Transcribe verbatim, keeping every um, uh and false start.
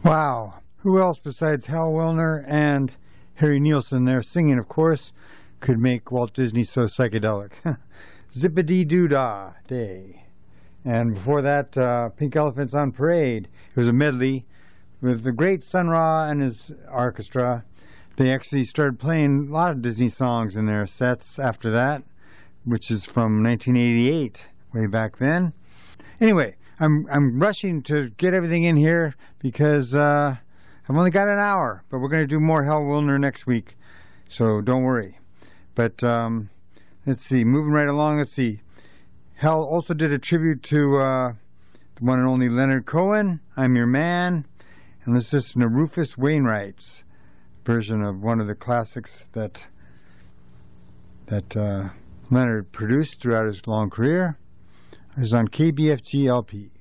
Wow. Who else besides Hal Willner and Harry Nilsson there singing, of course, could make Walt Disney so psychedelic? Zippity-doo-dah day. And before that, uh, Pink Elephants on Parade. It was a medley with the great Sun Ra and his orchestra. They actually started playing a lot of Disney songs in their sets after that, which is from nineteen eighty-eight, way back then. Anyway, I'm I'm rushing to get everything in here because uh, I've only got an hour, but we're going to do more Hal Willner next week, so don't worry. But um, let's see, moving right along, let's see. Hal also did a tribute to uh, the one and only Leonard Cohen, I'm Your Man, and let's listen to Rufus Wainwright's version of one of the classics that that uh, Leonard produced throughout his long career. It was on K B F G L P.